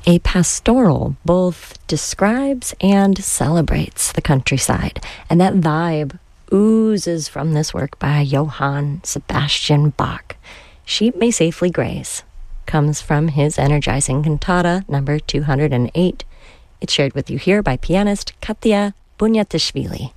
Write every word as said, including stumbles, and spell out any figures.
A pastoral both describes and celebrates the countryside, and that vibe oozes from this work by Johann Sebastian Bach. Sheep May Safely Graze comes from his energizing cantata number two hundred eight. It's shared with you here by pianist Katya Bunyatishvili.